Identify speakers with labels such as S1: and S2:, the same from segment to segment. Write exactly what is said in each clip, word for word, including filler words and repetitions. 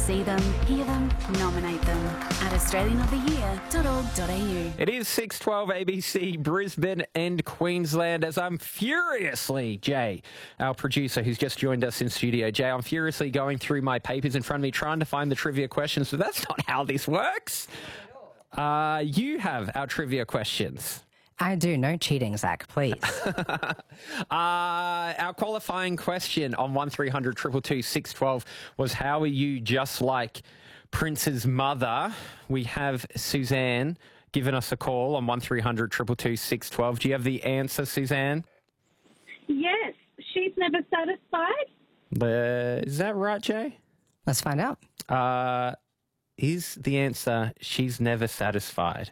S1: See them, hear them, nominate them at australian of the year dot org dot a u.
S2: It is six twelve A B C, Brisbane and Queensland, as I'm furiously, Jay, our producer who's just joined us in studio. Jay, I'm furiously going through my papers in front of me trying to find the trivia questions, but that's not how this works. Uh, you have our trivia questions.
S3: I do. No cheating, Zach, please.
S2: uh, our qualifying question on one three hundred two two two six one two was, how are you just like Prince's mother? We have Suzanne giving us a call on one three hundred two two two six one two. Do you have the answer, Suzanne?
S4: Yes, she's never satisfied.
S2: Uh, is that right, Jay?
S3: Let's find out.
S2: Uh, is the answer she's never satisfied?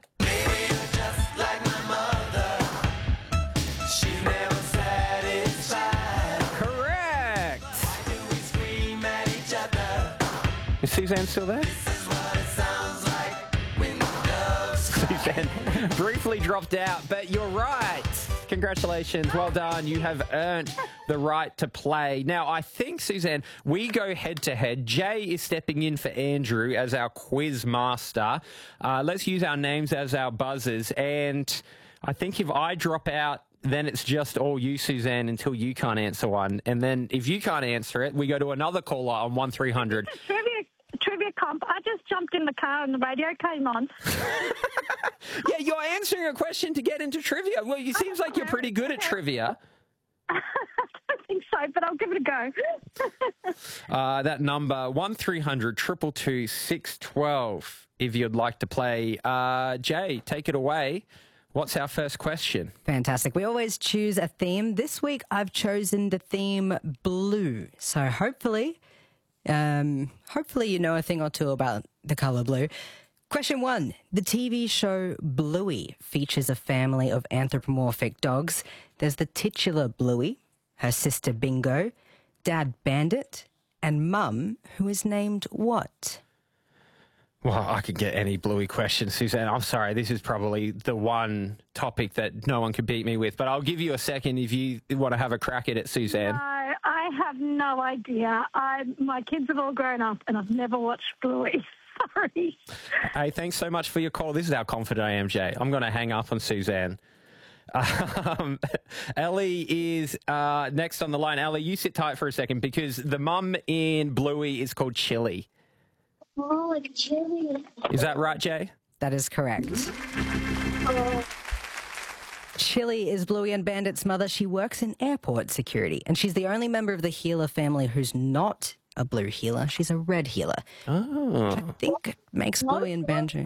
S2: Is Suzanne still there? Suzanne briefly dropped out, but you're right. Congratulations. Well done. You have earned the right to play. Now, I think, Suzanne, we go head-to-head. Jay is stepping in for Andrew as our quiz master. Uh, let's use our names as our buzzers. And I think if I drop out, then it's just all you, Suzanne, until you can't answer one. And then if you can't answer it, we go to another caller on one three hundred.
S4: Trivia, trivia comp. I just jumped in the car and the radio came on.
S2: Yeah, you're answering a question to get into trivia. Well, it seems like you're pretty good at trivia.
S4: I don't think so, but I'll give it a go.
S2: uh, that number, one three hundred two two two six one two, if you'd like to play. Uh, Jay, take it away. What's our first question?
S3: Fantastic. We always choose a theme. This week, I've chosen the theme blue. So hopefully, um, hopefully you know a thing or two about the colour blue. Question one. The T V show Bluey features a family of anthropomorphic dogs. There's the titular Bluey, her sister Bingo, Dad Bandit, and Mum, who is named what?
S2: Well, I could get any Bluey question, Suzanne. I'm sorry, this is probably the one topic that no one could beat me with, but I'll give you a second if you want to have a crack at it, Suzanne.
S4: No, I have no idea. I, my kids have all grown up and I've never watched Bluey. Sorry.
S2: Hey, thanks so much for your call. This is how confident I am, Jay. I'm going to hang up on Suzanne. Um, Ellie is uh, next on the line. Ellie, you sit tight for a second because the mum in Bluey is called Chili.
S5: Oh, like chili.
S2: Is that right, Jay?
S3: That is correct.
S5: Oh.
S3: Chili is Bluey and Bandit's mother. She works in airport security, and she's the only member of the Healer family who's not a blue healer. She's a red healer.
S2: Oh.
S3: I think makes Bluey and Banjo.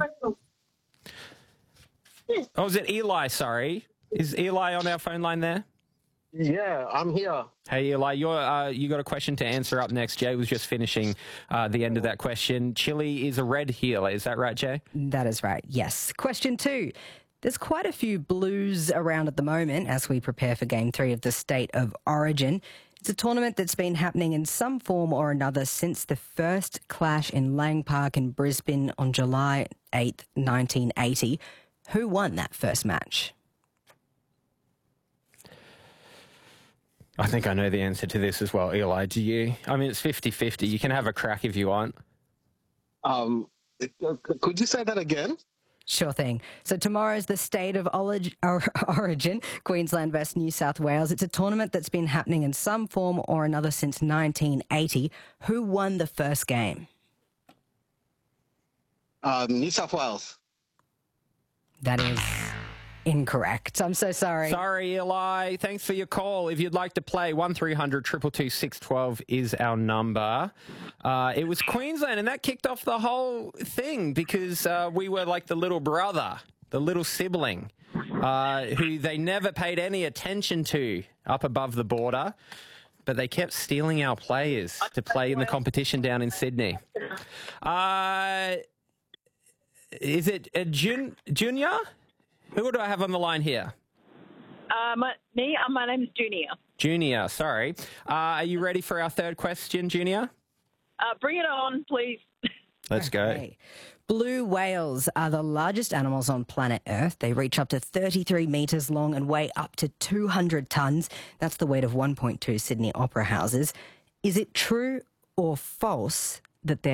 S2: Oh, is it Eli? Sorry. Is Eli on our phone line there?
S6: Yeah, I'm here.
S2: Hey, Eli, you're, uh, you got a question to answer up next. Jay was just finishing uh, the end of that question. Chili is a red healer. Is that right, Jay?
S3: That is right, yes. Question two. There's quite a few blues around at the moment as we prepare for Game three of the State of Origin. It's a tournament that's been happening in some form or another since the first clash in Lang Park in Brisbane on July eighth, nineteen eighty. Who won that first match?
S2: I think I know the answer to this as well, Eli. Do you? I mean, it's fifty-fifty. You can have a crack if you want.
S6: Um, could you say that again?
S3: Sure thing. So tomorrow's the State of Origin, Queensland versus New South Wales. It's a tournament that's been happening in some form or another since nineteen eighty. Who won the first game?
S6: Um, New South Wales.
S3: That is incorrect. I'm so sorry.
S2: Sorry, Eli. Thanks for your call. If you'd like to play, one three hundred two two two six one two is our number. Uh, it was Queensland, and that kicked off the whole thing because uh, we were like the little brother, the little sibling, uh, who they never paid any attention to up above the border, but they kept stealing our players to play in the competition down in Sydney. Uh, is it a jun- Junior? Who do I have on the line here?
S7: Um, me, uh, my name's Junior.
S2: Junior, sorry. Uh, are you ready for our third question, Junior?
S7: Uh, bring it on, please.
S2: Let's go.
S3: Okay. Blue whales are the largest animals on planet Earth. They reach up to thirty-three metres long and weigh up to two hundred tonnes. That's the weight of one point two Sydney Opera houses. Is it true or false that they're